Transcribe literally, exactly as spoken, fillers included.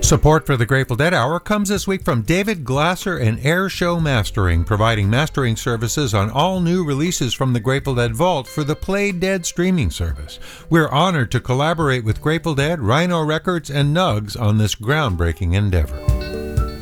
Support for the Grateful Dead Hour comes this week from David Glasser and Air Show Mastering, providing mastering services on all new releases from the Grateful Dead Vault for the Play Dead streaming service. We're honored to collaborate with Grateful Dead, Rhino Records, and Nugs on this groundbreaking endeavor.